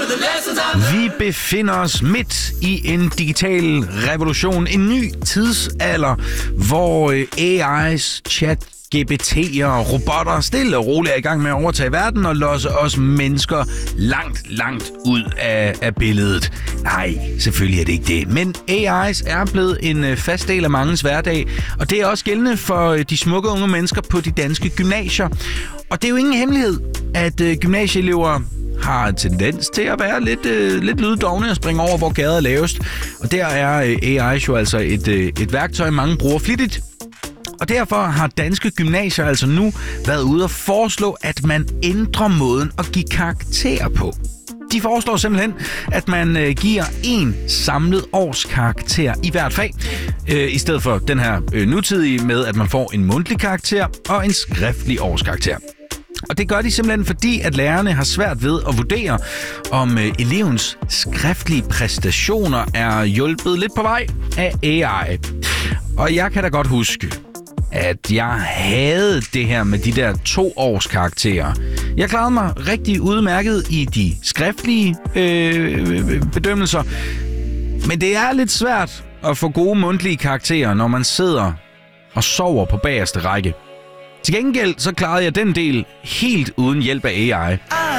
Vi befinder os midt i en digital revolution, en ny tidsalder, hvor AI's chat GPT'er og robotter stille og roligt er i gang med at overtage verden og losse os mennesker langt ud af billedet. Nej, selvfølgelig er det ikke det. Men AI's er blevet en fast del af mangens hverdag, og det er også gældende for de smukke unge mennesker på de danske gymnasier. Og det er jo ingen hemmelighed, at gymnasieelever har en tendens til at være lidt lyddovne og springe over, hvor gader er lavest. Og der er AI jo altså et værktøj, mange bruger flittigt. Og derfor har danske gymnasier altså nu været ude og foreslå, at man ændrer måden at give karakterer på. De foreslår simpelthen, at man giver en samlet årskarakter i hvert fag, i stedet for den her nutidige med, at man får en mundtlig karakter og en skriftlig årskarakter. Og det gør de simpelthen, fordi at lærerne har svært ved at vurdere, om elevens skriftlige præstationer er hjulpet lidt på vej af AI. Og jeg kan da godt huske, at jeg havde det her med de der 2 års karakterer. Jeg klarede mig rigtig udmærket i de skriftlige bedømmelser, men det er lidt svært at få gode mundtlige karakterer, når man sidder og sover på bagerste række. Til gengæld så klarede jeg den del helt uden hjælp af AI.